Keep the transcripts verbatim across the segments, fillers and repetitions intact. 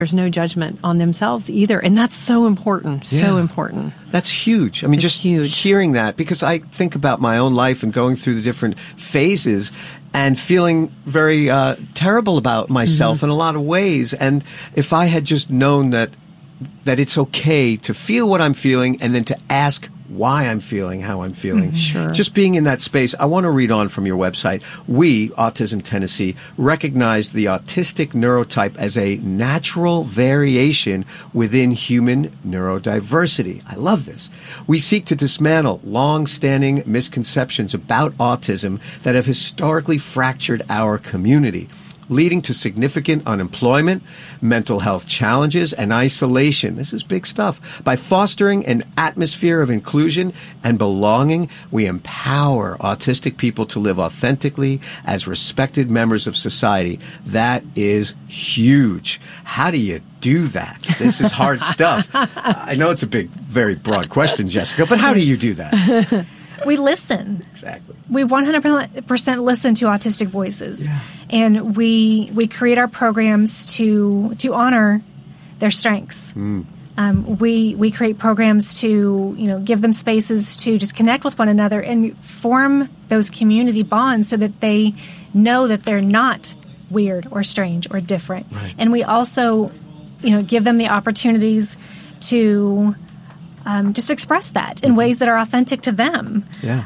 There's no judgment on themselves either. And that's so important, yeah. so important. That's huge. I mean, it's just huge. hearing that, because I think about my own life and going through the different phases and feeling very uh, terrible about myself mm-hmm. in a lot of ways. And if I had just known that that it's okay to feel what I'm feeling and then to ask why I'm feeling how I'm feeling. Mm-hmm. Sure. Just being in that space. I want to read on from your website. We, Autism Tennessee, recognize the autistic neurotype as a natural variation within human neurodiversity. I love this. We seek to dismantle long-standing misconceptions about autism that have historically fractured our community, leading to significant unemployment, mental health challenges, and isolation. This is big stuff. By fostering an atmosphere of inclusion and belonging, we empower autistic people to live authentically as respected members of society. That is huge. How do you do that? This is hard stuff. I know it's a big, very broad question, Jessica, but how do you do that? We listen. Exactly. We one hundred percent listen to autistic voices. Yeah. And we we create our programs to to honor their strengths. Mm. Um, we we create programs to, you know, give them spaces to just connect with one another and form those community bonds so that they know that they're not weird or strange or different. Right. And we also, you know, give them the opportunities to Um, just express that in ways that are authentic to them. Yeah.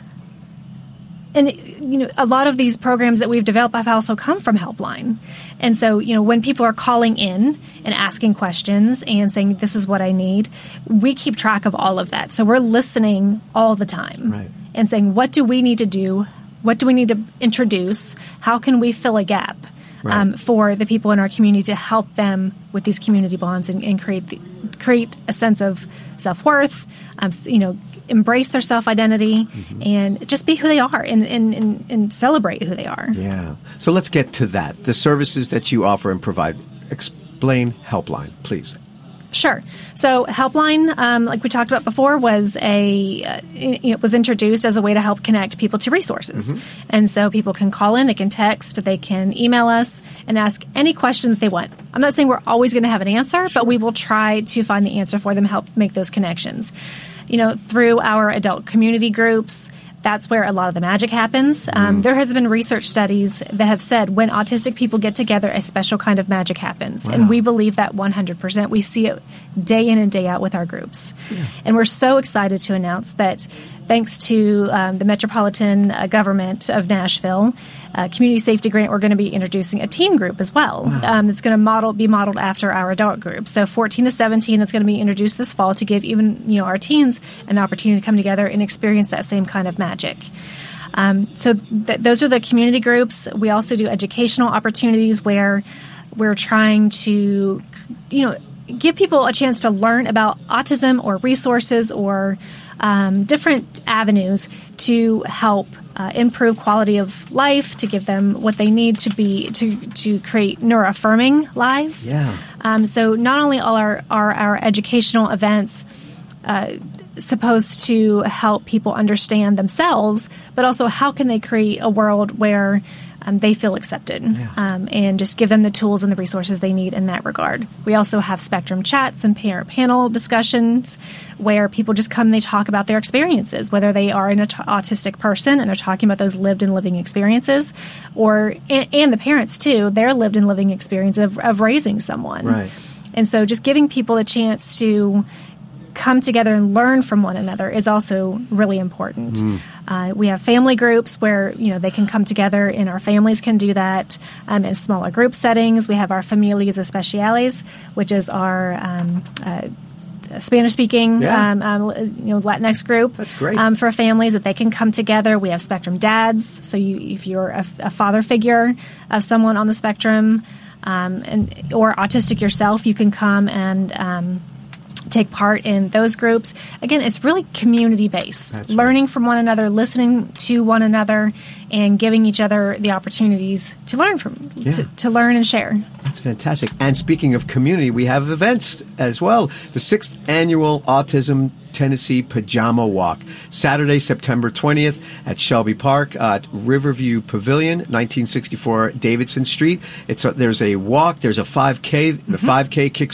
And, you know, a lot of these programs that we've developed have also come from Helpline. And so, you know, when people are calling in and asking questions and saying, this is what I need, we keep track of all of that. So we're listening all the time right. and saying, what do we need to do? What do we need to introduce? How can we fill a gap right. um, for the people in our community to help them with these community bonds and, and create the, create a sense of self-worth, um, you know, embrace their self-identity, mm-hmm. and just be who they are and, and, and, and celebrate who they are. Yeah. So let's get to that. The services that you offer and provide. Explain Helpline, please. Sure. So Helpline, um, like we talked about before, was a uh, it was introduced as a way to help connect people to resources. Mm-hmm. And so people can call in, they can text, they can email us and ask any question that they want. I'm not saying we're always going to have an answer, sure. but we will try to find the answer for them, help make those connections. You know, through our adult community groups, that's where a lot of the magic happens. Um, mm. There has been research studies that have said when autistic people get together, a special kind of magic happens. Wow. And we believe that one hundred percent. We see it day in and day out with our groups. Yeah. And we're so excited to announce that thanks to um, the Metropolitan uh, Government of Nashville, uh, Community Safety Grant, we're going to be introducing a teen group as well. Wow. Um, it's going to model be modeled after our adult group. So fourteen to seventeen, that's going to be introduced this fall to give even, you know, our teens an opportunity to come together and experience that same kind of magic. Um, so th- those are the community groups. We also do educational opportunities where we're trying to, you know, give people a chance to learn about autism or resources or um, different avenues to help uh, improve quality of life, to give them what they need to be to to create neuroaffirming lives. Yeah. Um, so not only all our are our educational events uh, supposed to help people understand themselves, but also how can they create a world where Um, they feel accepted, yeah. um, and just give them the tools and the resources they need in that regard. We also have Spectrum chats and parent panel discussions where people just come and they talk about their experiences, whether they are an aut- autistic person and they're talking about those lived and living experiences, or and, and the parents too, their lived and living experience of, of raising someone. Right. And so just giving people a chance to come together and learn from one another is also really important. Mm. Uh, we have family groups where, you know, they can come together and our families can do that um, in smaller group settings. We have our Familias Especiales, which is our um, uh, Spanish-speaking yeah. um, um, you know, Latinx group. That's great. Um, for families that they can come together. We have Spectrum Dads. So you, if you're a, a father figure of someone on the spectrum um, and or autistic yourself, you can come and um, take part in those groups. Again, it's really community-based. That's learning right. from one another, listening to one another, and giving each other the opportunities to learn from, Yeah. to, to learn and share. That's fantastic. And speaking of community, we have events as well. The sixth annual Autism Tennessee Pajama Walk. Saturday, September twentieth at Shelby Park at Riverview Pavilion, nineteen sixty-four Davidson Street. It's a, there's a walk, there's a five K. The mm-hmm. five K kicks